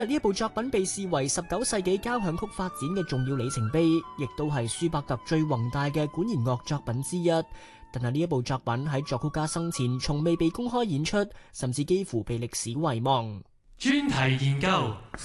呢一部作品被視為19世紀交響曲發展嘅重要里程碑，亦都係舒伯特最宏大嘅管弦樂作品之一。但係呢一部作品喺作曲家生前從未被公開演出，甚至幾乎被歷史遺忘。 專題研究。